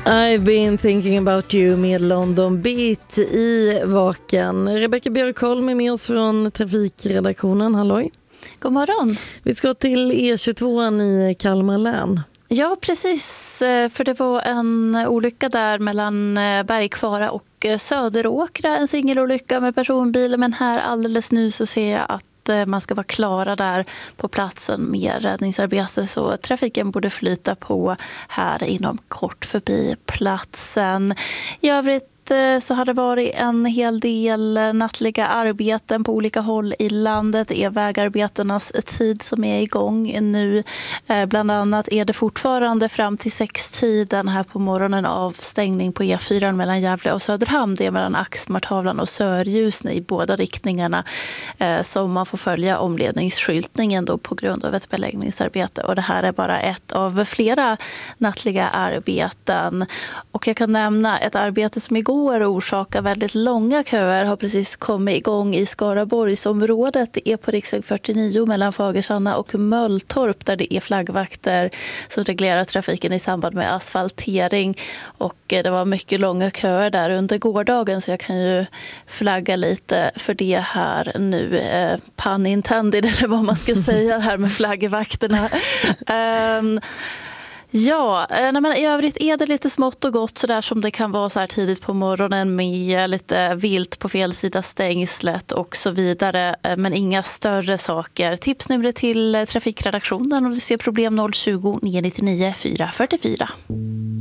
I've been thinking about you med London Beat i Vaken. Rebecka Björkholm är med oss från trafikredaktionen. Halloj. God morgon. Vi ska till E22 i Kalmar län. Ja, precis. För det var en olycka där mellan Bergkvara och Söderåkra. En singelolycka med personbilar, men här alldeles nu så ser jag att man ska vara klara där på platsen med räddningsarbete, så trafiken borde flyta på här inom kort förbi platsen. I övrigt så har det varit en hel del nattliga arbeten på olika håll i landet. Det är vägarbetarnas tid som är igång nu. Bland annat är det fortfarande fram till 6-tiden här på morgonen avstängning på E4 mellan Gävle och Söderhamn. Det är mellan Axmartavlan och Sörljusne i båda riktningarna som man får följa omledningsskyltningen då på grund av ett beläggningsarbete. Och det här är bara ett av flera nattliga arbeten. Och jag kan nämna ett arbete som igår orsakar väldigt långa köer har precis kommit igång i Skaraborgsområdet. Det är på riksväg 49 mellan Fagersanna och Mölltorp där det är flaggvakter som reglerar trafiken i samband med asfaltering. Och det var mycket långa köer där under gårdagen, så jag kan ju flagga lite för det här nu. Pun intended, eller vad man ska säga här med flaggvakterna. Ja, men i övrigt är det lite smått och gott så där som det kan vara så här tidigt på morgonen med lite vilt på fel sida stängslet och så vidare, men inga större saker. Tipsnumret till trafikredaktionen om du ser problem 020 999 444.